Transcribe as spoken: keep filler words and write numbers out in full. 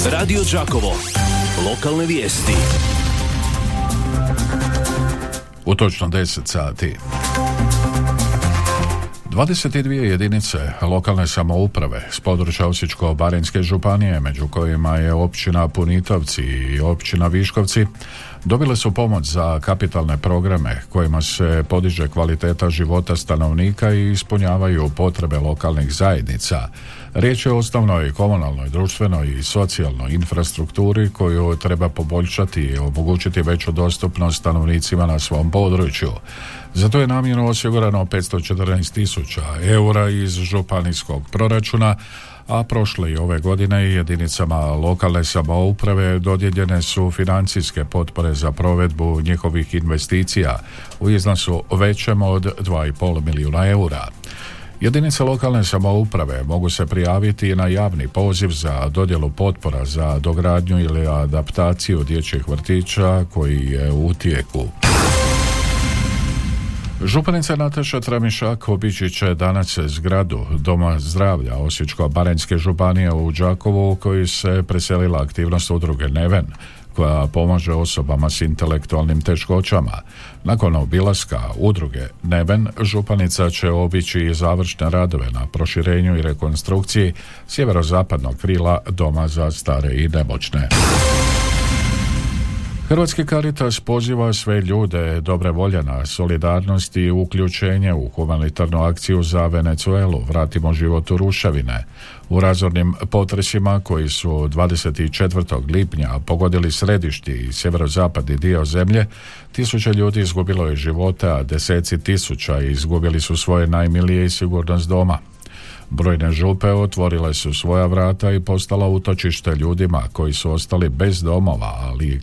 Radio Đakovo. Lokalne vijesti. U točno deset sati. dvadeset dvije jedinice lokalne samouprave s područja Osječko-baranjske županije, među kojima je općina Punitovci i općina Viškovci, dobile su pomoć za kapitalne programe kojima se podiže kvaliteta života stanovnika i ispunjavaju potrebe lokalnih zajednica. Riječ je o osnovnoj komunalnoj, društvenoj i socijalnoj infrastrukturi koju treba poboljšati i omogućiti veću dostupnost stanovnicima na svom području. Zato je namjerno osigurano petsto četrnaest tisuća eura iz županijskog proračuna, a prošle i ove godine jedinicama lokalne samouprave dodijeljene su financijske potpore za provedbu njihovih investicija u iznosu većem od dva i pol milijuna eura. Jedinice lokalne samouprave mogu se prijaviti na javni poziv za dodjelu potpora za dogradnju ili adaptaciju dječjih vrtića koji je u tijeku. Županica Nataša Tramišak obići će danas zgradu Doma zdravlja Osječko-baranjske županije u Đakovu, u koju se preselila aktivnost udruge Neven, koja pomaže osobama s intelektualnim teškoćama. Nakon obilaska udruge Neven, županica će obići i završne radove na proširenju i rekonstrukciji sjeverozapadnog krila Doma za stare i nemoćne. Hrvatski Caritas poziva sve ljude dobre volje na solidarnost i uključenje u humanitarnu akciju za Venezuelu Vratimo život u ruševine. U razornim potresima koji su dvadeset četvrtog lipnja pogodili središti i sjeverozapadni dio zemlje, tisuće ljudi izgubilo je života, a deseci tisuća izgubili su svoje najmilije i sigurnost doma. Brojne župe otvorile su svoja vrata i postala utočište ljudima koji su ostali bez domova, ali